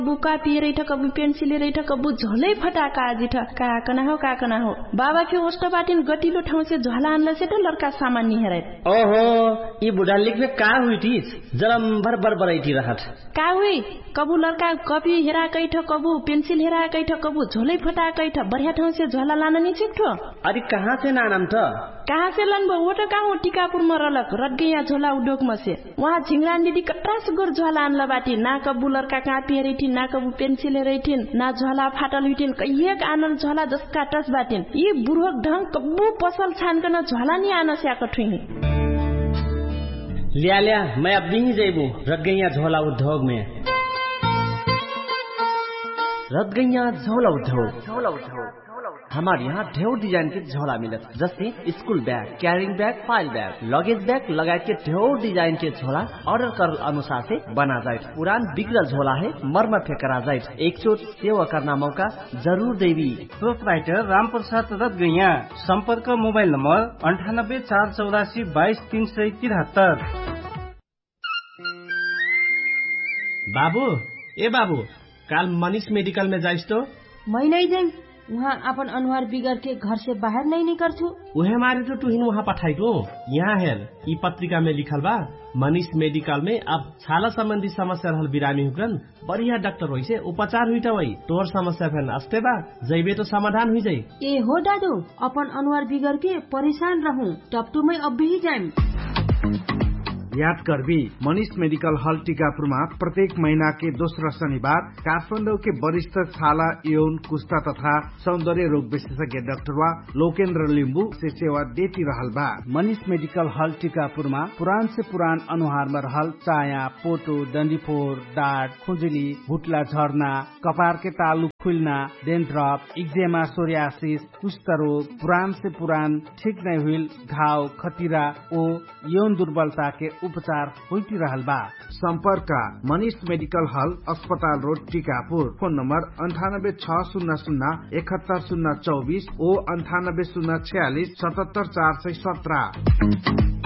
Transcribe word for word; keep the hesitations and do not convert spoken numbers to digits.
बुका पिए कबू पेन्सिल रही कबू झोलै फटाका आजी ठ का कना हो का कना हो बाबा के ओस्ट बाटिन गटिलो ठाउँ से झोला आनला से त लड़का सामान नि हेरै ओहो ई बुढा लिखले का हुई थिस जलम भर भर बरैठी रहत का हुई कबू लड़का कपी हेरा कैठ कबू पेन्सिल हेरा कैठ कबू झोलै फटा कैठ बढ़िया ठाउँ से झोला लान नि छिक्ठो अरे कहाँ से नानम त कहाँ से लनबो वो त कहाँ टिकापुर में रलक रटगैया झोला उद्योग में से वहाँ झिंगरान दीदी कटास गोर झोला आनला बाटी ना कबू लड़का कापी हेरैठिन ना कबू पेन्सिल हेरैठिन ना झोला फाटल हुइठिन कहिएक आनल झोला जसका टस बाटिन यी बुढ़क ढंग कबू पसल छानकन झोला नि आन स्याक ठुइनी लिया लिया मैं अब नहीं जाइबू रटगैया झोला उद्योग में रटगैया झोला उद्योग झोला उद्योग हमारे यहाँ ढेर डिजाइन के झोला मिलत जैसे school bag carrying bag file bag luggage bag लगायत के ढेर डिजाइन के झोला ऑर्डर कर अनुसार से बना जाए पुरान बिगड़ल झोला है मर्म फेंकरा जाए एक चोट सेवा करना मौका जरूर देवी प्रोपराइटर राम प्रसाद रटगैया संपर्क मोबाइल नंबर अंठानब्बे चार चौरासी बाईस तीन सौ तिहत्तर। बाबू ए बाबू काल मनीष मेडिकल में जाइस तो मैं नहीं जाई वहाँ अपन अनुहार बिगड़ के घर से बाहर नहीं निकल छू उहे मारे तो तुहिन वहाँ पठाई तो यहाँ हेर ई पत्रिका में लिखल बा मनीष मेडिकल में अब छाला संबंधी समस्या रहल बिरामी हुकन बढ़िया डॉक्टर होई से उपचार हुई वही तोर समस्या फेन अस्ते बा जइबे तो समाधान हुई जाई ए हो दादू अपन अनुहार बिगड़ के परेशान रहूं टपटू में अब भी जाइम याद करबी मनीष मेडिकल हॉल टीकापुरमा प्रत्येक महीना के दोस्रो शनिबार काठमाडौँ के वरिष्ठ छाला यौन कुष्ठा तथा सौंदर्य रोग विशेषज्ञ डाक्टर वा लोकेन्द्र लिम्बू से सेवा देती रहल बा। मनीष मेडिकल हॉल टीकापुरमा पुरान से पुरान अनुहार में रहल चाया पोटो डंडीफोर डाँट खुजुली भुटला झर्ना कपार के तालु खुलना डेन्ड्रप इक्जेमा सोरियासिस कुष्ठ रोग पुरान से पुरान ठीक नहीं हुई घाव खतिरा ओ यौन दुर्बलता के उपचार होती रहल बा। संपर्क मनीष मेडिकल हॉल अस्पताल रोड टीकापुर फोन नंबर अंठानब्बे छह शून्य शून्य इकहत्तर शून्य चौबीस ओ अंठानब्बे शून्य छियालीस सतहत्तर चार सौ सत्रह।